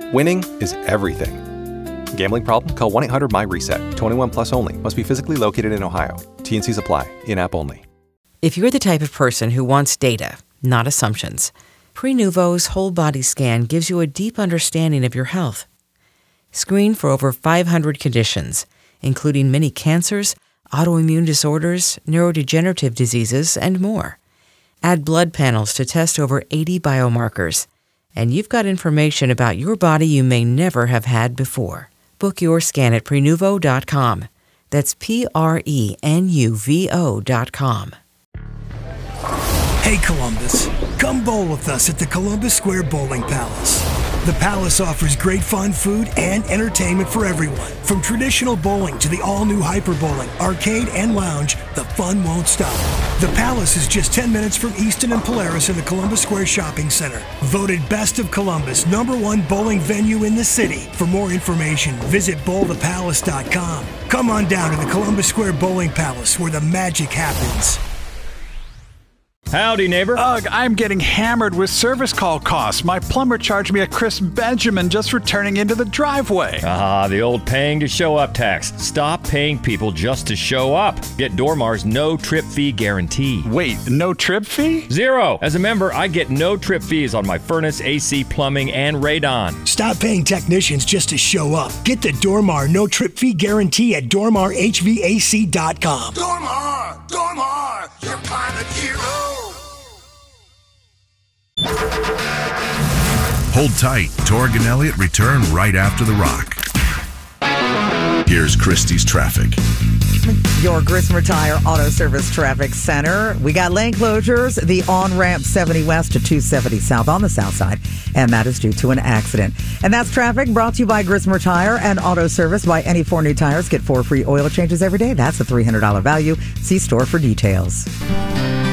Winning is everything. Gambling problem? Call 1-800-MY-RESET. 21 plus only. Must be physically located in Ohio. T&Cs apply. In-app only. If you're the type of person who wants data, not assumptions, Prenuvo's whole body scan gives you a deep understanding of your health. Screen for over 500 conditions, including many cancers, autoimmune disorders, neurodegenerative diseases, and more. Add blood panels to test over 80 biomarkers, and you've got information about your body you may never have had before. Book your scan at Prenuvo.com. That's Prenuvo.com. Hey Columbus, come bowl with us at the Columbus Square Bowling Palace. The Palace offers great fun, food, and entertainment for everyone. From traditional bowling to the all-new Hyper Bowling, arcade, and lounge, the fun won't stop. The Palace is just 10 minutes from Easton and Polaris in the Columbus Square Shopping Center. Voted Best of Columbus, #1 bowling venue in the city. For more information, visit bowlthepalace.com. Come on down to the Columbus Square Bowling Palace where the magic happens. Howdy, neighbor. Ugh, I'm getting hammered with service call costs. My plumber charged me a crisp Benjamin just for turning into the driveway. The old paying to show up tax. Stop paying people just to show up. Get Dormar's no trip fee guarantee. Wait, no trip fee? 0. As a member, I get no trip fees on my furnace, AC, plumbing, and radon. Stop paying technicians just to show up. Get the Dormar no trip fee guarantee at DormarHVAC.com. Dormar, your climate hero. Hold tight. Torg and Elliott return right after the rock. Here's Christie's traffic. Your Grismer Tire Auto Service Traffic Center. We got lane closures, the on-ramp 70 west to 270 south on the south side, and that is due to an accident. And that's traffic brought to you by Grismer Tire and Auto Service. Buy any 4 new tires, get 4 free oil changes every day. That's a $300 value. See store for details.